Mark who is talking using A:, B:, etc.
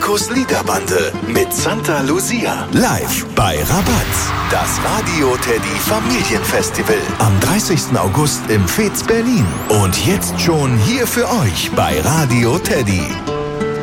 A: Markus Liederbande mit Santa Lucia. Live bei Rabatz. Das Radio Teddy Familienfestival am 30. August im Fez Berlin. Und jetzt schon hier für euch bei Radio Teddy.